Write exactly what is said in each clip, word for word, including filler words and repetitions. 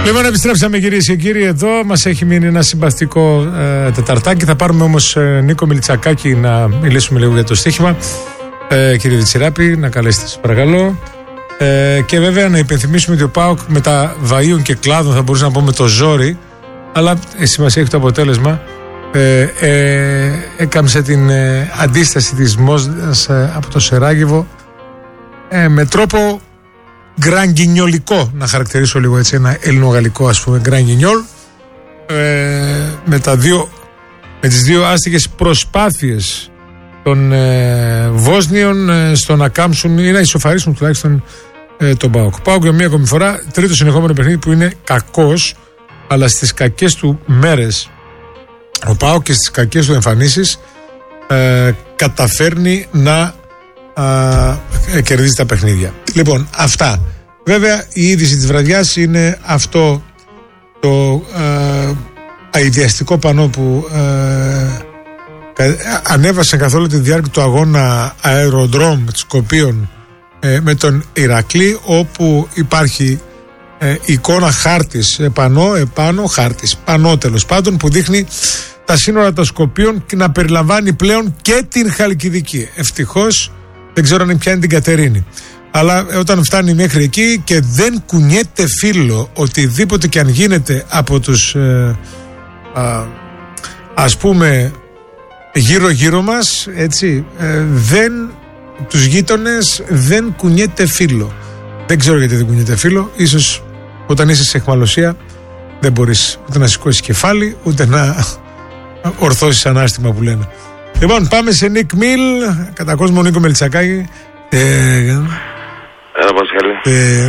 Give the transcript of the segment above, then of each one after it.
Λοιπόν, επιστρέψαμε κυρίες και κύριοι εδώ. Μας έχει μείνει ένα συμπαθητικό ε, τεταρτάκι. Θα πάρουμε όμως ε, Νίκο Μιλτσακάκη να μιλήσουμε λίγο για το στοίχημα. Ε, κύριε Διτσιράπη, να καλέσετε σας παρακαλώ. Ε, και βέβαια να υπενθυμίσουμε ότι ο ΠΑΟΚ με τα βαΐων και κλάδων, θα μπορούσα να πω με το ζόρι, αλλά η σημασία έχει το αποτέλεσμα. Ε, ε, έκαμψε την ε, αντίσταση της Μόσδας ε, από το Σεράγεβο ε, με τρόπο γκρανγκινιολικό, να χαρακτηρίσω λίγο έτσι ένα ελληνογαλλικό, ας πούμε, γκρανγκινιόλ, ε, με, τα δύο, με τις δύο άστιγες προσπάθειες των ε, Βόσνιων ε, στο να κάμψουν ή να ισοφαρίσουν τουλάχιστον ε, τον ΠΑΟΚ. ΠΑΟΚ για μία ακόμη φορά, τρίτο συνεχόμενο παιχνίδι που είναι κακός, αλλά στις κακές του μέρες ο ΠΑΟΚ και στις κακές του εμφανίσεις ε, καταφέρνει να Α, κερδίζει τα παιχνίδια. Λοιπόν, αυτά. Βέβαια η είδηση της βραδιάς είναι αυτό το ε, αηδιαστικό πανό που ε, ανέβασε καθ' όλη τη διάρκεια του αγώνα Αεροδρόμ Σκοπίων ε, με τον Ηρακλή, όπου υπάρχει ε, εικόνα χάρτης επάνω, επάνω χάρτης πανό τέλος πάντων, που δείχνει τα σύνορα των Σκοπίων και να περιλαμβάνει πλέον και την Χαλκιδική. Ευτυχώς δεν ξέρω αν πιάνει την Κατερίνη. Αλλά όταν φτάνει μέχρι εκεί και δεν κουνιέται φύλλο, οτιδήποτε και αν γίνεται από τους ε, α, ας πούμε γύρω γύρω μας, έτσι, ε, δεν, τους γείτονες δεν κουνιέται φύλλο. Δεν ξέρω γιατί δεν κουνιέται φύλλο. Ίσως όταν είσαι σε αιχμαλωσία δεν μπορείς ούτε να σηκώσεις κεφάλι, ούτε να ορθώσεις ανάστημα που λένε. Λοιπόν, πάμε σε Νίκ Μιλ, κατά κόσμο Νίκο Μιλτσακάκη. Ε, Έλα Πασχαλή. Ε,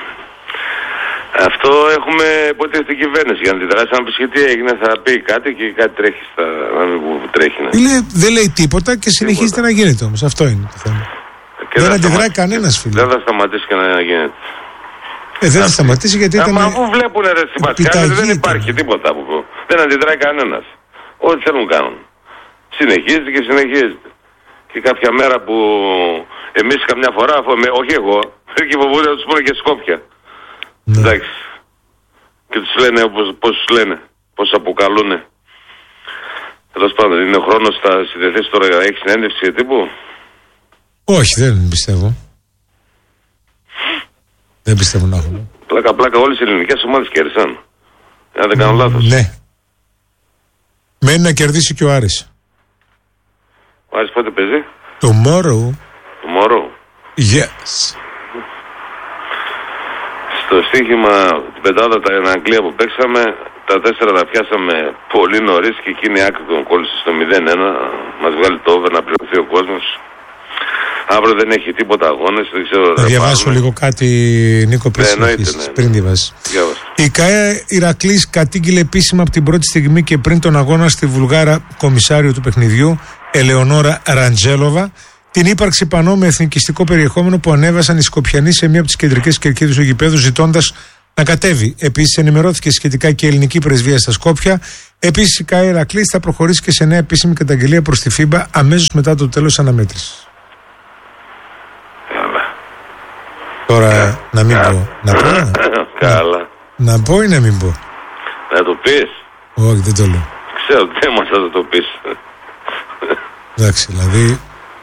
Αυτό έχουμε υποτίθεται στην κυβέρνηση για να αντιδράσει. Αν πεις και τι έγινε, θα πει κάτι και κάτι τρέχει στα... να μην τρέχει. Ναι. Είναι, δεν λέει τίποτα και συνεχίζεται τίποτα να γίνεται όμως. Αυτό είναι το θέμα. Και δεν αντιδράει σταμα... κανένας, φίλε. Δεν θα σταματήσει και να γίνεται. Ε, δεν θα, θα σταματήσει γιατί ήταν... Μα αφού βλέπουν ρε στην Πασχαλή, δεν υπάρχει ήταν. τίποτα. Δεν αντιδράει κανένας. Ό,τι θέλουν κάνουν. Συνεχίζεται και συνεχίζεται. Και κάποια μέρα που εμείς καμιά φορά, με, όχι εγώ, και φοβούνται να τους πούνε και Σκόπια. Ναι. Εντάξει. Και τους λένε όπως, πώς τους λένε, πώς αποκαλούνε. Τέλος πάντων, είναι ο χρόνος θα συνδεθείς τώρα να έχει συνέντευξη για τύπου. Όχι, δεν πιστεύω. Δεν πιστεύω να έχουμε. Πλάκα πλάκα όλες οι ελληνικές ομάδες κέρδισαν. Αν δεν κάνω λάθος. Ναι. Μένει να κερδίσει και ο Άρης. Ο Άρης πότε παίζει? Tomorrow. Tomorrow. Yes. Στο στοίχημα την πεντάδα τα Αγγλία που παίξαμε, τα τέσσερα τα πιάσαμε πολύ νωρίς και εκείνη η άκρη των κόλλησε στο μηδέν ένα. Μας βγάλει το over να πληρωθεί ο κόσμος. Αύριο δεν έχει τίποτα αγώνες, δεν ξέρω. Να διαβάσω πάμε. λίγο κάτι, Νίκο, πριν ναι, ναι, πριν ναι. διαβάσεις. Η ΚΑΕ Ηρακλής κατήγγειλε επίσημα από την πρώτη στιγμή και πριν τον αγώνα στη Βουλγάρα κομισάριο του παιχνιδιού, Ελεονόρα Ραντζέλοβα, την ύπαρξη πανό με εθνικιστικό περιεχόμενο που ανέβασαν οι Σκοπιανοί σε μία από τις κεντρικές κερκίδες του γηπέδου, ζητώντας να κατέβει. Επίσης, ενημερώθηκε σχετικά και η ελληνική πρεσβεία στα Σκόπια. Επίσης, η ΚΑΕ Ηρακλής θα προχωρήσει και σε νέα επίσημη καταγγελία προς τη ΦΥΜΠΑ αμέσως μετά το τέλος της αναμέτρησης. Τώρα να μην πω. Να πω. Καλά. Να, να πω ή να μην πω? Να το πεις. Όχι, δεν το λέω. Ξέρω τι μας θα το πεις. Εντάξει, δηλαδή.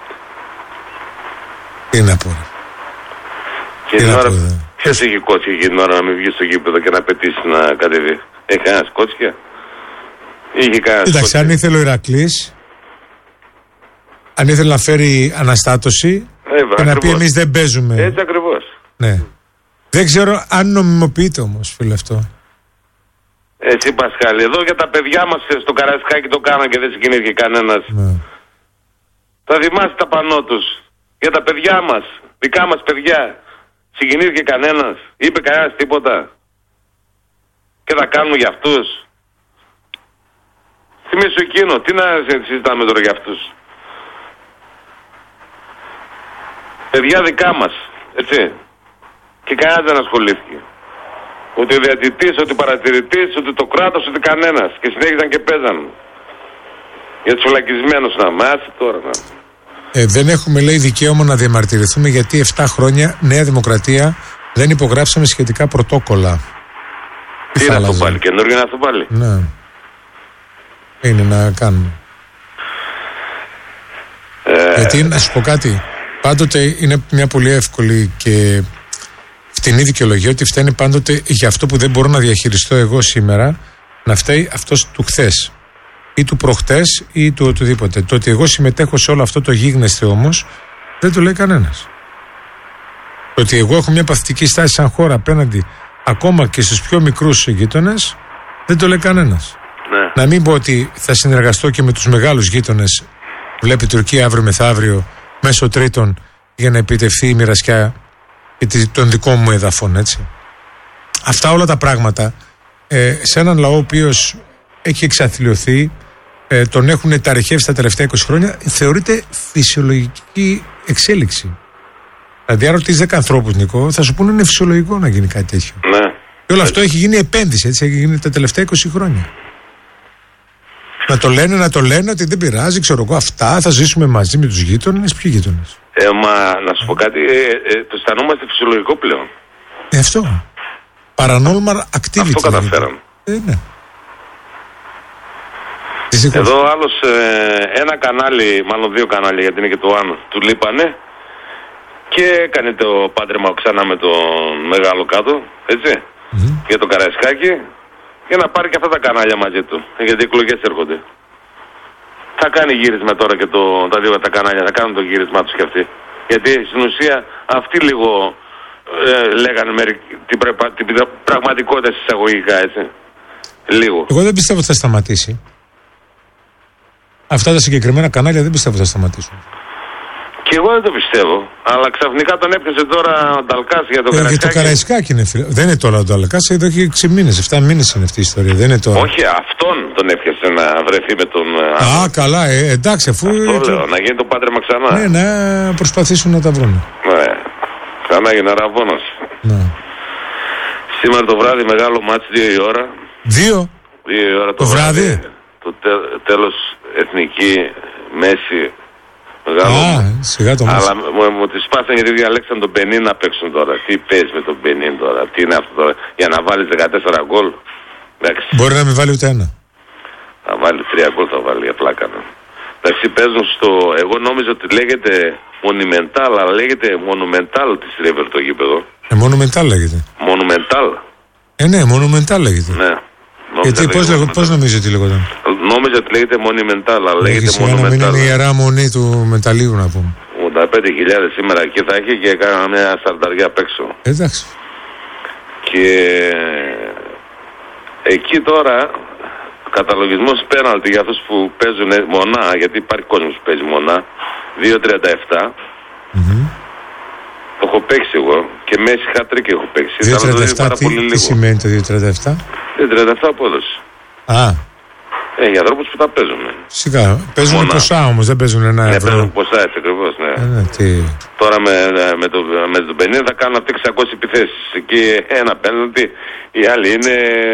Τι να πω. Και την ώρα. Ποιος έχει κότσια για την ώρα να μην βγει στο γήπεδο και να πετύσει να κατεβεί? Έχει κανένας κότσια? Είχε κανένας? Εντάξει, αν ήθελε ο Ηρακλής, αν ήθελε να φέρει αναστάτωση ε, και να πει εμείς δεν παίζουμε. Έτσι ακριβώς. Ναι. Δεν ξέρω αν νομιμοποιείται όμως, φίλε, αυτό. Έτσι, Πασχάλη, εδώ για τα παιδιά μας στο Καραϊσκάκι το κάναν και δεν συγκινήθηκε κανένας. Ναι. Θα θυμάστε τα πανό τους. Για τα παιδιά μας, δικά μας παιδιά. Συγκινήθηκε κανένας? Είπε κανένας τίποτα? Και θα κάνουμε για αυτούς? Θυμήσου εκείνο, τι να συζητάμε τώρα για αυτούς? Παιδιά δικά μας, έτσι. Και κανένας δεν ασχολήθηκε. Ούτε ο διατητής, ούτε ο παρατηρητής, ούτε το κράτος, ούτε κανένας. Και συνέχιζαν και παίζαν. Για τους φυλακισμένους να μάθει τώρα να... Ε, δεν έχουμε, λέει, δικαίωμα να διαμαρτυρηθούμε γιατί επτά χρόνια Νέα Δημοκρατία δεν υπογράψαμε σχετικά πρωτόκολλα. Τι είναι αυτό πάλι, καινούργιο είναι αυτό πάλι. Ναι. Είναι να κάνουμε. Ε... Γιατί να σου πω κάτι. Πάντοτε είναι μια πολύ εύκολη και φτηνή δικαιολογία ότι φταίνει πάντοτε για αυτό που δεν μπορώ να διαχειριστώ εγώ σήμερα, να φταίει αυτός του χθες ή του προχτές ή του οτιδήποτε. Το ότι εγώ συμμετέχω σε όλο αυτό το γίγνεσθε όμως δεν το λέει κανένας. Το ότι εγώ έχω μια παθητική στάση σαν χώρα απέναντι ακόμα και στους πιο μικρούς γείτονες δεν το λέει κανένας. Ναι. Να μην πω ότι θα συνεργαστώ και με τους μεγάλους γείτονες, βλέπει η Τουρκία αύριο μεθαύριο μέσω τρίτων για να επιτευχθεί η μοιρασιά των δικών μου εδαφών, έτσι. Αυτά όλα τα πράγματα ε, σε έναν λαό ο οποίος έχει εξαθλιωθεί, ε, τον έχουν ταρεχεύσει τα τελευταία είκοσι χρόνια, θεωρείται φυσιολογική εξέλιξη. Δηλαδή, αν ρωτήσεις δέκα ανθρώπους, Νικό, θα σου πούνε είναι φυσιολογικό να γίνει κάτι τέτοιο. Ναι. Και όλο αυτό έχει γίνει επένδυση, έτσι, έχει γίνει τα τελευταία είκοσι χρόνια. Να το λένε, να το λένε ότι δεν πειράζει, ξέρω εγώ, αυτά θα ζήσουμε μαζί με τους γείτονες. Ποιοι γείτονες? Ε, μα να σου πω κάτι, ε, ε, το αισθανόμαστε φυσιολογικό πλέον. Ε, αυτό. Paranormal activity. Αυτό καταφέραμε. Ε, ναι. Εδώ άλλος ε, ένα κανάλι, μάλλον δύο κανάλια γιατί είναι και το Άνω, του λείπανε και έκανε το πάντρεμα ξανά με τον μεγάλο κάτω, έτσι, mm-hmm. για τον Καραϊσκάκη, για να πάρει και αυτά τα κανάλια μαζί του, γιατί οι εκλογές έρχονται. Θα κάνει γύρισμα τώρα και το, τα δύο τα κανάλια, θα κάνουν το γύρισμα τους και αυτοί. Γιατί στην ουσία αυτοί λίγο ε, λέγανε μερικ, την, πρεπα, την πραγματικότητα εισαγωγικά, έτσι. Λίγο. Εγώ δεν πιστεύω ότι θα σταματήσει. Αυτά τα συγκεκριμένα κανάλια δεν πιστεύω ότι θα σταματήσουν. Και εγώ δεν το πιστεύω. Αλλά ξαφνικά τον έπιασε τώρα ο Νταλκάς για το ε, Καραϊσκάκη. Για το Καραϊσκάκη είναι φίλε. Δεν είναι τώρα ο Νταλκάς, εδώ έχει έξι μήνες, εφτά μήνες είναι αυτή η ιστορία. Δεν είναι τώρα. Όχι, αυτόν τον έπιασε να βρεθεί με τον. Α, καλά, ε, εντάξει, αφού. Αυτό λέω, να γίνει το πάντρεμα ξανά. Ναι, να προσπαθήσουν να τα βρουν. Ναι. Ξανά γίνει αραβώνας. Ναι. Σήμερα το βράδυ μεγάλο μάτς, δύο η ώρα. Δύο? Δύο η ώρα το, το βράδυ. βράδυ. Το τε, τέλος εθνική, μέση. Μεγάλο. Α, σιγά το Αλλά μου, μου τη σπάσαν γιατί διαλέξαν τον Μπενίν να παίξουν τώρα. Τι παίζει με τον Μπενίν τώρα, τι είναι αυτό τώρα, για να βάλει δεκατέσσερα γκολ. Μπορεί να μην βάλει ούτε ένα. Θα βάλει τρία γκολ, θα βάλει για πλάκα. Εντάξει, παίζουν στο. Εγώ νόμιζα ότι λέγεται Monumental, αλλά λέγεται Monumental τη River το γήπεδο. Ε, Monumental λέγεται. Monumental. Ε, ναι, Monumental λέγεται. Ναι. Γιατί πώς, λέγω, πώς νομίζω ότι λέγονταν? Νόμιζα ότι λέγεται Monumental, αλλά λέγεται Monumental. Να μην είναι η ιερά μονή του μεταλλίου, να πούμε. ογδόντα πέντε χιλιάδες σήμερα εκεί θα έχει και έκανα μια σαρνταριά απ' έξω. Εντάξει. Και εκεί τώρα καταλογισμός πέναλτι για αυτούς που παίζουν μονά, γιατί υπάρχει κόσμος που παίζει μονά, δύο τριάντα επτά. Mm-hmm. Το έχω παίξει εγώ και μέση χατρίκ έχω παίξει. δύο τριάντα επτά τι, τι σημαίνει το δύο τριάντα επτά? δύο τριάντα επτά απόδοση. Α. Ε, για ανθρώπους που τα παίζουν. Σιγά. Παίζουν μονά. Ποσά όμως, δεν παίζουν ένα ναι, ευρώ. Παίζουν ποσά έτσι ακριβώς, ναι. Ε, ναι τι... Τώρα με, με, το, με τον πενήντα θα κάνουν αυτοί εξακόσιες επιθέσεις. Και ένα πέναλτι, οι άλλοι είναι...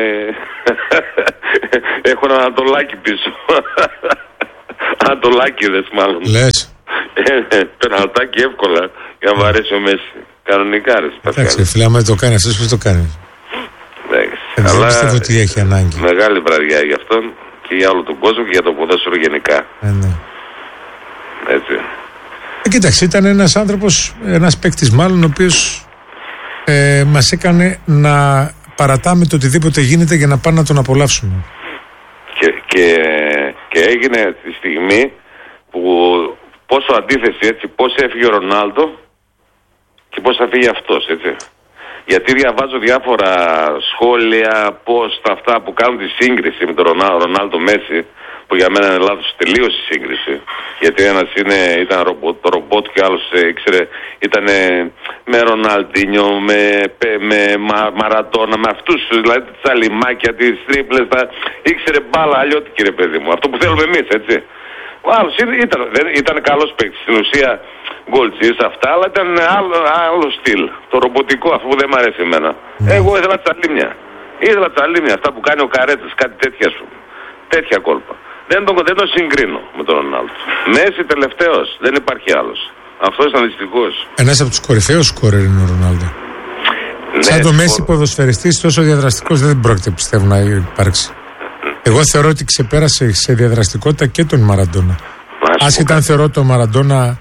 έχουν ανατολάκι πίσω. Ανατολάκηδες μάλλον. Λες. Πεναλτάκι εύκολα για να βαρέσει ο Μέση. Κανονικά ρε. Εντάξει, φίλε, άμα το κάνει αυτός, πώς το κάνει? Δεν πιστεύω ότι έχει ανάγκη. Μεγάλη βραδιά για αυτόν και για όλο τον κόσμο και για το ποδόσφαιρο γενικά. Ε, ναι. Έτσι. Ε, κοίταξε, ήταν ένας άνθρωπος, ένας παίκτης μάλλον, ο οποίος ε, μας έκανε να παρατάμε το οτιδήποτε γίνεται για να πάμε να τον απολαύσουμε. Και, και, και έγινε τη στιγμή που πόσο αντίθεση, έτσι, πώς έφυγε ο Ρονάλντο και πώς θα φύγει αυτός, έτσι. Γιατί διαβάζω διάφορα σχόλια, post, αυτά που κάνουν τη σύγκριση με τον Ρονάλντο Μέση, που για μένα είναι λάθος τελείως η σύγκριση. Γιατί ένας είναι, ήταν ρομπότ, το ρομπότ και άλλος ήξερε, ήταν με Ρονάλντινιο, με, με Μα, Μαρατόνα, με αυτούς, δηλαδή τις αλιμάκια, τις τρίπλες, τα, ήξερε μπάλα αλλιώτικη ρε παιδί μου. Αυτό που θέλουμε εμείς, έτσι. Ο άλλος ήταν, ήταν καλός παίκτης, στην ουσία γκολτσίς αυτά, αλλά ήταν άλλο, άλλο στυλ. Το ρομποτικό, αυτό που δεν μ' αρέσει εμένα. Mm. Εγώ ήθελα τσαλίμια. Ήθελα τσαλίμια, αυτά που κάνει ο Καρέτας, κάτι τέτοια σου. Τέτοια κόλπα. Δεν τον, δεν τον συγκρίνω με τον Ρονάλντο. Μέση τελευταίος, δεν υπάρχει άλλος. Αυτός ήταν δυστυχώς. Ένας από τους κορυφαίους σκόρερ είναι ο Ρονάλντο. Ναι, σαν το Μέση ποδοσφαιριστής τόσο διαδραστικός δεν πρόκειται πιστεύω να υπάρξει. Εγώ θεωρώ ότι ξεπέρασε σε διαδραστικότητα και τον Μαραντόνα. Άσχετα αν θεωρώ τον Μαραντόνα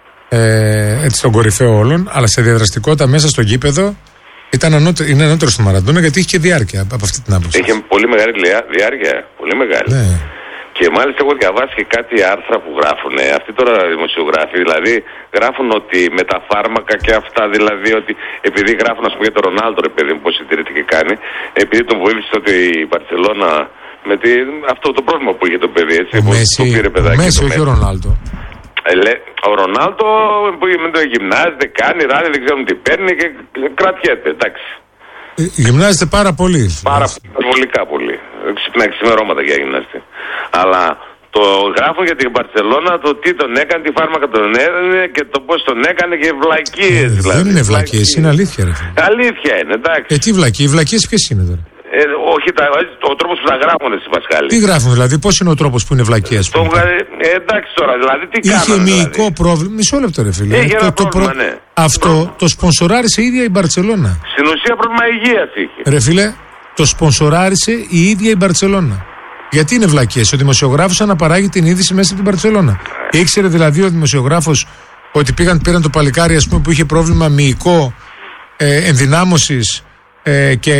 ε, έτσι τον κορυφαίο όλων, αλλά σε διαδραστικότητα μέσα στο γήπεδο ήταν ανώτε, είναι ανώτερο στο Μαραντόνα γιατί είχε και διάρκεια από αυτή την άποψη. Είχε πολύ μεγάλη διάρκεια. Πολύ μεγάλη. Ναι. Και μάλιστα έχω διαβάσει και κάτι άρθρα που γράφουν. Αυτοί τώρα δημοσιογράφοι δηλαδή γράφουν ότι με τα φάρμακα και αυτά, δηλαδή ότι επειδή γράφουν, α πούμε, για τον Ρονάλντο, ρε παιδί μου, πώ συντηρείται και κάνει, επειδή τον βοήθησε ότι η Μπαρσελόνα με τη, αυτό το πρόβλημα που είχε το παιδί, έτσι. Ο Μέση, το πήρε παιδάκι. Ο Μέση, όχι ο Ρονάλντο. Ε, λέ, ο Ρονάλντο που με το γυμνάζεται, κάνει ράδι, δεν ξέρουν τι παίρνει και κρατιέται, εντάξει. Ε, γυμνάζεται πάρα πολύ. Πάρα βολικά πολύ. Ξυπνάει ξημερώματα για γυμναστή. Αλλά το γράφω για την Μπαρσελόνα, το τι τον έκανε, τι φάρμακα τον έδινε και το πώς τον έκανε και βλακίες. Ε, δηλαδή. Δεν είναι βλακίες, είναι αλήθεια. Ρε. Αλήθεια είναι, εντάξει. Ε, τι βλακίες, οι βλακίες ποιες είναι τώρα. Ε, όχι, τα, ο τρόπος που τα γράφουν εσύ, Πασχάλη. Τι γράφουν δηλαδή, πώς είναι ο τρόπος που είναι βλακίες. Το, ε, εντάξει τώρα, δηλαδή τι κάνουν. Είχε μυϊκό δηλαδή. Πρόβλημα, μισό λεπτό ρε φίλε. Είχε το, ένα το, πρόβλημα, προ... ναι. Αυτό Προ... το σπονσοράρισε η ίδια η Μπαρσελόνα. Στην ουσία πρόβλημα υγείας είχε. Ρε φίλε, το σπονσοράρισε η ίδια η Μπαρσελόνα. Γιατί είναι βλακίες, ο δημοσιογράφος αναπαράγει την είδηση μέσα από την Μπαρσελόνα. Ε. Ήξερε δηλαδή ο δημοσιογράφος ότι πήγαν, πήραν το παλικάρι, ας πούμε, που είχε πρόβλημα μυϊκό ε, ενδυνάμωσης ε, και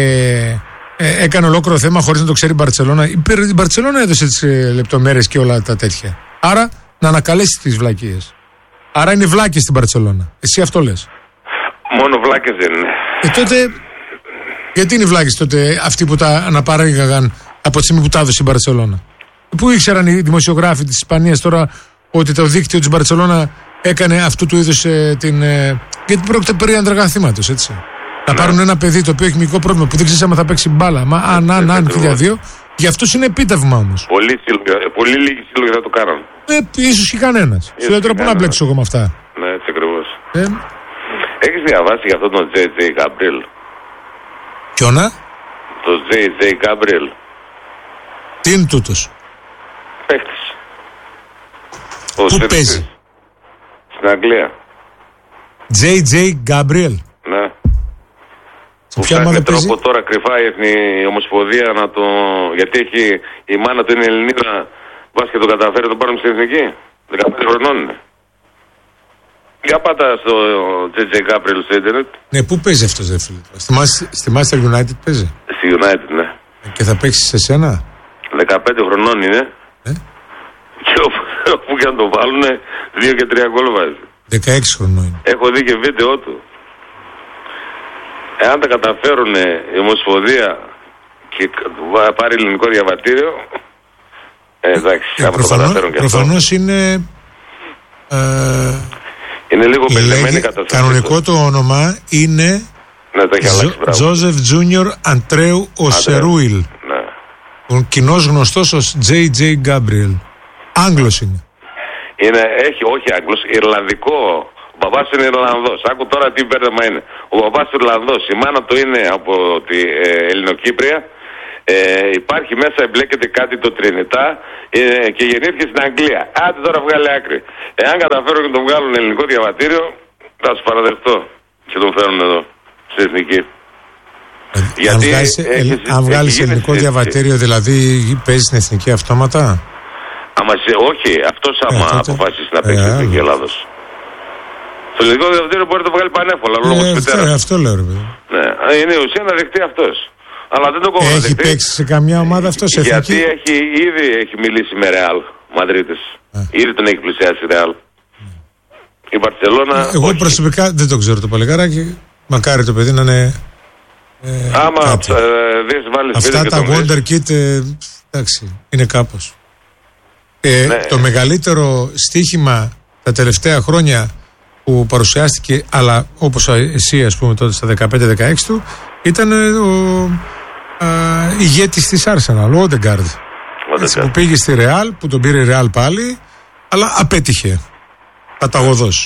ε, έκανε ολόκληρο θέμα χωρίς να το ξέρει η Μπαρσελόνα. Η, η Μπαρσελόνα έδωσε τις ε, λεπτομέρειες και όλα τα τέτοια. Άρα να ανακαλέσει τις βλακίες. Άρα είναι βλάκες στην Μπαρσελόνα. Εσύ αυτό λες. Μόνο βλάκες δεν είναι. Ε, τότε, γιατί είναι βλάκες τότε αυτοί που τα αναπαράγαγαν από τη στιγμή που τα έδωσε η Μπαρσελόνα. Πού ήξεραν οι δημοσιογράφοι της Ισπανίας τώρα ότι το δίκτυο της Μπαρσελόνα έκανε αυτού του είδους ε, την. Ε, γιατί πρόκειται περί ανδραγά θύματος, έτσι. Ναι. Να πάρουν ένα παιδί το οποίο έχει μικρό πρόβλημα που δεν ξέρει άμα θα παίξει μπάλα. Μα αν, αν, αν, χίλια δύο. Για αυτούς είναι επίτευγμα όμως. Πολύ, πολύ λίγοι σύλλογοι θα το κάνουν. Ε, ίσως και κανένας. Σου λέει τώρα πού να μπλέξω εγώ με αυτά. Ναι, έτσι ακριβώς. Ε. Έχεις διαβάσει για αυτόν τον τζέι τζέι Gabriel? Ποιόνα? Το τζέι τζέι Gabriel. Τι είναι τούτος? Παίχτης. Πού παίζει? Στην Αγγλία. τζέι τζέι Gabriel. Ναι. Που ψάχνει τρόπο τώρα κρυφά η Εθνική Ομοσπονδία να το... Γιατί έχει η μάνα του είναι Ελληνίδα, βάσει και το καταφέρει να το πάρουμε στην Εθνική. δεκαπέντε χρονών είναι. Για πάτα στο τζέι τζέι Gabriel στο ίντερνετ. Ναι, πού παίζει αυτός δε φίλε? Στη Manchester United παίζει? Στη United, ναι. Και θα παίξει σε σένα? δεκαπέντε χρονών είναι. Ε? Και όπου και να το βάλουνε δύο και τρία γκολ βάζει. δεκαέξι χρονών είναι. Έχω δει και βίντεο του. Εάν τα καταφέρουν η Ομοσπονδία και πάρει ελληνικό διαβατήριο, ε, εντάξει, ε, κάπου προφανώς, το καταφέρουν και αυτό. Προφανώς είναι... Ε, είναι λίγο μπερδεμένη κατάσταση. Κανονικό το όνομα είναι... Ναι, το έχει αλλάξει, μπράβο. Τζόζεφ Τζούνιορ Αντρέου Οσερούιλ. Ναι. Ο κοινός γνωστός ως τζέι τζέι Gabriel. Άγγλος είναι. Είναι, έχει, όχι Άγγλος, Ιρλανδικό. Ο μπαμπάς είναι Ιρλανδός. Άκου τώρα τι μπέρδεμα είναι. Ο μπαμπάς του Ιρλανδός, η μάνα του είναι από τη ε, Ελληνοκύπρια. Ε, υπάρχει μέσα, εμπλέκεται κάτι το Τρινιτά ε, και γεννήθηκε στην Αγγλία. Άντε τώρα βγάλει άκρη. Εάν καταφέρουν και τον βγάλουν ελληνικό διαβατήριο, θα σου παραδεχτώ και τον φέρουν εδώ, στην Εθνική. Ε, γιατί αν βγάλεις, έχεις, αν βγάλεις ελληνικό εσύ, διαβατήριο, δηλαδή παίζεις στην Εθνική αυτόματα? Άμα, όχι, αυτός άμα ε, αποφασίσει να παίξει στην ε, Εθνική Ελλάδος. Το ελληνικό διαβατήριο μπορεί να το βγάλει πανεύκολα λόγω της μητέρας. Ε, αυτό λέω ρε παιδί. Ναι, είναι η ουσία να δεχτεί αυτός. Αλλά δεν το κόμμα έχει δεχτεί. Παίξει σε καμιά ομάδα αυτός εθνική? Γιατί έχει, ήδη έχει μιλήσει με Ρεάλ Μαδρίτης. Ήδη τον έχει πλησιάσει η Ρεάλ. Η Μπαρσελόνα. Εγώ όχι. Προσωπικά δεν το ξέρω το παλικάράκι. Μακάρι το παιδί να είναι. Ε, άμα ε, δεις, βάλεις αυτά τα Wonder Kid ε, εντάξει, είναι κάπως. Ε, ναι. Το μεγαλύτερο στοίχημα τα τελευταία χρόνια που παρουσιάστηκε, αλλά όπως εσύ ας πούμε τότε στα δεκαπέντε δεκαέξι του, ήταν ο α, ηγέτης της Arsenal, ο Όντεγκαρντ, που πήγε στη Ρεάλ, που τον πήρε η Ρεάλ πάλι, αλλά απέτυχε παταγωδός.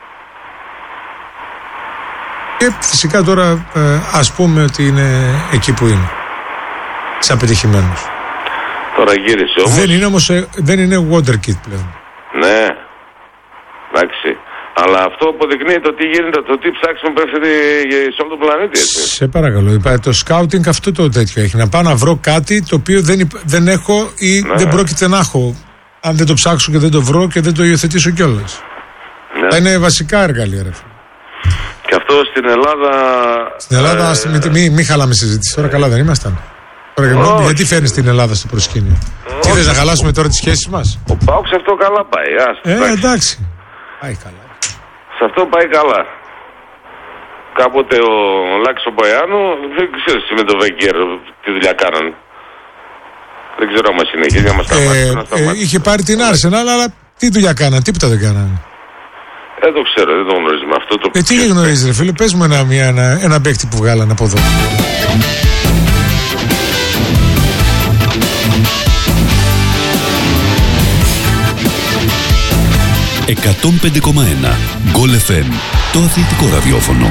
Και φυσικά τώρα ε, ας πούμε ότι είναι εκεί που είναι, σε απετυχημένος. Τώρα γύρισε όμως. Δεν είναι όμως, δεν είναι Wonder Kid πλέον. Ναι, εντάξει. Αλλά αυτό αποδεικνύει το τι γίνεται, το τι ψάξιμο πέφτει σε όλο τον πλανήτη. Έτσι. Σε παρακαλώ, είπα, το σκάουτινγκ αυτό το τέτοιο έχει. Να πάω να βρω κάτι το οποίο δεν, υπ... δεν έχω ή ναι. δεν πρόκειται να έχω. Αν δεν το ψάξω και δεν το βρω και δεν το υιοθετήσω κιόλας. Ναι. Θα είναι βασικά εργαλεία, ρε φίλε. Και αυτό στην Ελλάδα. Στην Ελλάδα, ε... μην μη, μη χαλάμε συζήτηση. Τώρα καλά δεν ήμασταν. Τώρα, γιατί φέρνεις την Ελλάδα στο προσκήνιο? Τι θες, να χαλάσουμε τώρα τις σχέσεις μας? Ο Πάουξ αυτό καλά πάει. Ας, ε, εντάξει. εντάξει. Πάει καλά. Σε αυτό πάει καλά. Κάποτε ο Λάκης ο Μπαϊάνου, δεν ξέρω με το Βέγκερ τι δουλειά κάνανε. Δεν ξέρω αν μας συνεχίζει, να μας σταματήσει. Ε, ε, είχε πάρει την Arsenal, αλλά τι δουλειά κάνανε, τίποτα δεν κάνανε. Δεν το ξέρω, δεν το γνωρίζουμε αυτό. Το ε, τι δεν γνωρίζεις, ρε φίλε, πες μου ένα, μια, ένα, ένα παίκτη που βγάλανε από εδώ. εκατόν πέντε κόμμα ένα Γκολ εφ εμ, το αθλητικό ραδιόφωνο.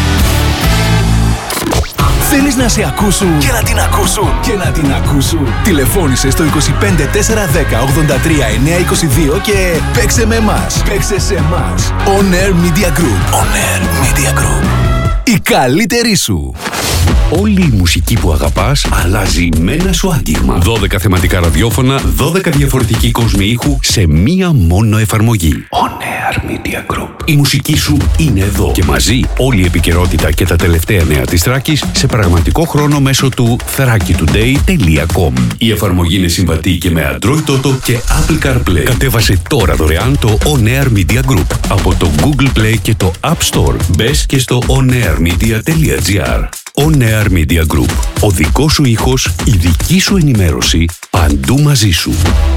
Θέλεις να σε ακούσουν και να την ακούσουν και να την ακούσουν? Τηλεφώνησε στο είκοσι πέντε τέσσερα δέκα ογδόντα τρία εννιακόσια είκοσι δύο και παίξε με εμάς. Παίξε σε εμάς. On Air Media Group. On Air Media Group. Η καλύτερη σου. Όλη η μουσική που αγαπάς αλλάζει με ένα σου άγγιγμα. δώδεκα θεματικά ραδιόφωνα, δώδεκα διαφορετικοί κόσμοι ήχου σε μία μόνο εφαρμογή. On Air Media Group. Η μουσική σου είναι εδώ και μαζί όλη η επικαιρότητα και τα τελευταία νέα της Θράκης σε πραγματικό χρόνο μέσω του θράκη τουντέι τελεία κομ. Η εφαρμογή είναι συμβατή και με Android Auto και Apple CarPlay. Κατέβασε τώρα δωρεάν το On Air Media Group από το Google Play και το App Store. Μπες και στο onairmedia τελεία gr. On Air Media Group. Ο δικός σου ήχος, η δική σου ενημέρωση, παντού μαζί σου.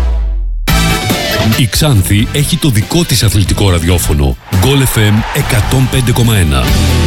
Η Ξάνθη έχει το δικό της αθλητικό ραδιόφωνο. Γκολ εφ εμ εκατόν πέντε κόμμα ένα.